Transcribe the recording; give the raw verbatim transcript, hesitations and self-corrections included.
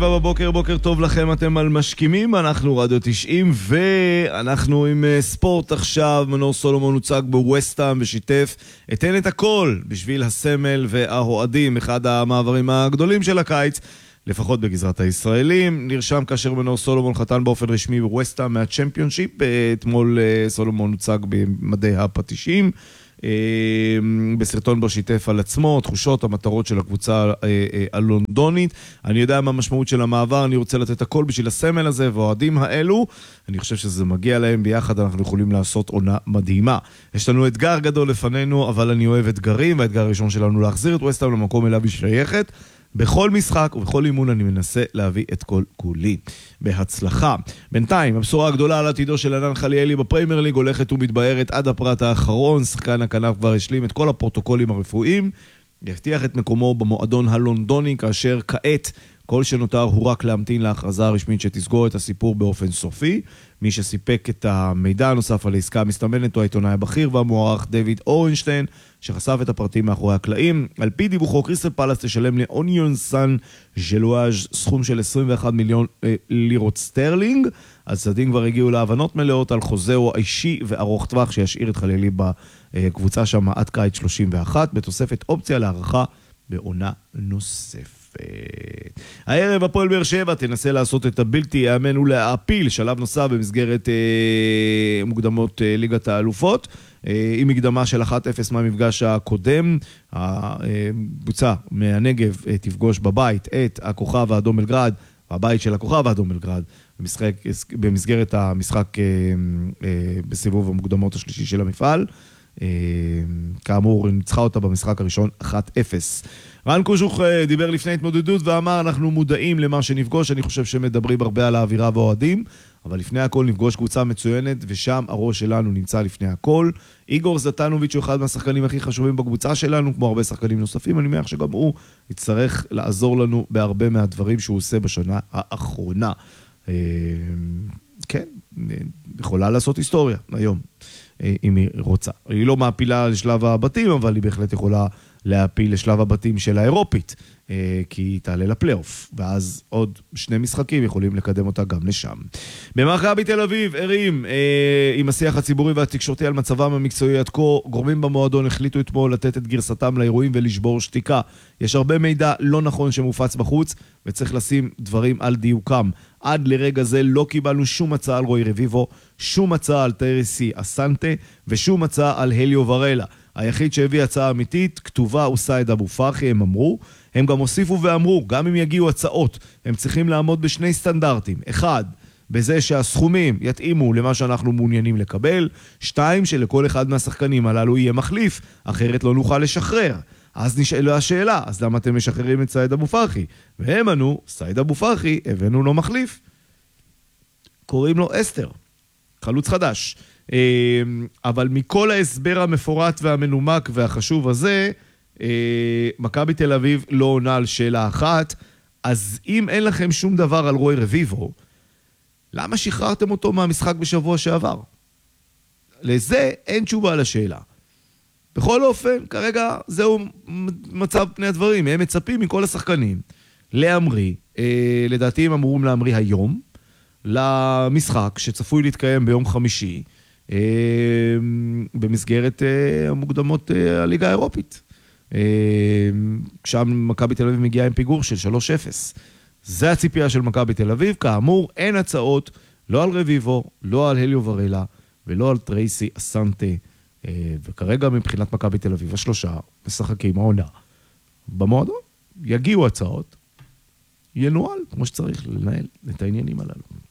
בבוקר, בוקר טוב לכם, אתם על משכימים, אנחנו רדיו תשעים ואנחנו עם ספורט עכשיו. מנור סולומון הוצג בווסטהאם ושיתף אתן את הכל בשביל הסמל והאוהדים, אחד המעברים הגדולים של הקיץ, לפחות בגזרת הישראלים. נרשם כאשר מנור סולומון חתן באופן רשמי בווסטהאם מהצ'מפיונשיפ. אתמול סולומון הוצג במדי הפטישים, בסרטון בו שיתף על עצמו, תחושות, המטרות של הקבוצה הלונדונית. אני יודע מה המשמעות של המעבר, אני רוצה לתת הכל בשביל הסמל הזה, והאוהדים האלו, אני חושב שזה מגיע להם, ביחד אנחנו יכולים לעשות עונה מדהימה. יש לנו אתגר גדול לפנינו, אבל אני אוהב אתגרים, והאתגר הראשון שלנו להחזיר את ווסטהאם למקום אליו היא שייכת. בכל משחק ובכל אימון אני מנסה להביא את כל כולי. בהצלחה. בינתיים, הבשורה הגדולה על עתידו של ענן חליאלי בפריימר ליג הולכת ומתבהרת עד הפרט האחרון. שחקן הכנף כבר השלים את כל הפרוטוקולים הרפואיים, יבטיח את מקומו במועדון הלונדוני, כאשר כעת כל שנותר הוא רק להמתין להכרזה הרשמית שתסגור את הסיפור באופן סופי. מי שסיפק את המידע הנוסף על העסקה המסתמנת הוא העיתונאי הבכיר והמוערך דיוויד אורנשטיין, שחשף את הפרטים מאחורי הקלעים. על פי דיווחו, קריסטל פלאס תשלם לאוניון סן ז'לואז' סכום של עשרים ואחת מיליון אה, לירות סטרלינג. הצדדים כבר הגיעו להבנות מלאות על חוזהו האישי וארוך טווח שישאיר את חליאלי בקבוצה שם עד קיץ שלושים ואחת, בתוספת אופציה להערכה בעונה נוספת. הערב הפועל באר שבע תנסה לעשות את הבלתי יאמן ולהעפיל שלב נוסף במסגרת אה, מוקדמות אה, ליגת האלופות, אה, עם מקדמה של אחת אפס מהמפגש הקודם. הקבוצה מהנגב אה, תפגוש בבית את הכוכב האדום בלגרד, הבית של הכוכב האדום בלגרד, במשחק, במסגרת המשחק אה, אה, בסיבוב המוקדמות השלישי של המפעל. כאמור, ניצחה אותה במשחק הראשון אחת אפס. רן קושוך דיבר לפני התמודדות ואמר, אנחנו מודעים למה שנפגוש. אני חושב שמדברים הרבה על האווירה והאוהדים, אבל לפני הכל נפגוש קבוצה מצוינת, ושם הראש שלנו נמצא לפני הכל. איגור זטנוביץ' הוא אחד מהשחקנים הכי חשובים בקבוצה שלנו, כמו הרבה שחקנים נוספים. אני מניח שגם הוא יצטרך לעזור לנו בהרבה מהדברים שהוא עושה בשנה האחרונה. כן, יכולה לעשות היסטוריה היום, אם היא רוצה. היא לא מעפילה לשלב הבתים, אבל היא בהחלט יכולה להפיל לשלב הבתים של האירופית, כי היא תעלה לפלייאוף, ואז עוד שני משחקים יכולים לקדם אותה גם לשם. במכבי תל אביב, ערים, עם השיח הציבורי והתקשורתי על מצבם המקצועי עד כה, גורמים במועדון החליטו אתמול לתת את גרסתם לאירועים ולשבור שתיקה. יש הרבה מידע לא נכון שמופץ בחוץ, וצריך לשים דברים על דיוקם. עד לרגע זה לא קיבלנו שום הצעה על רוי רביבו, שום הצעה על טיירסי אסנטה, ושום הצעה על הליו ורלה. היחיד שהביא הצעה אמיתית, כתובה, הוא סייד אבו פרחי, הם אמרו. הם גם הוסיפו ואמרו, גם אם יגיעו הצעות, הם צריכים לעמוד בשני סטנדרטים. אחד, בזה שהסכומים יתאימו למה שאנחנו מעוניינים לקבל. שתיים, שלכל אחד מהשחקנים הללו יהיה מחליף, אחרת לא נוכל לשחרר. אז נשאלה השאלה, אז למה אתם משחררים את סייד אבו פרחי? והם ענו, סייד אבו פרחי, הבאנו לו מחליף. קוראים לו אסתר, חלוץ חדש. אבל מכל ההסבר המפורט והמנומק והחשוב הזה, מכבי תל אביב לא עונה על שאלה אחת. אז אם אין לכם שום דבר על רוי רביבו, למה שחררתם אותו מהמשחק בשבוע שעבר? לזה אין תשובה לשאלה. בכל אופן, כרגע זהו מצב פני הדברים. הם מצפים מכל השחקנים להמריא, אה, לדעתי הם אמורים להמריא היום, למשחק שצפוי להתקיים ביום חמישי, אה, במסגרת אה, המוקדמות אה, הליגה האירופית. אה, שם מכבי תל אביב מגיעה עם פיגור של שלוש אפס. זה הציפייה של מכבי תל אביב. כאמור, אין הצעות, לא על רביבו, לא על הליו ורלה, ולא על טרייסי אסנטה. וכרגע מבחינת מכבי תל אביב, השלושה משחקים העונה במועדון. יגיעו הצעות, ינועל כמו שצריך לנהל את העניינים הללו.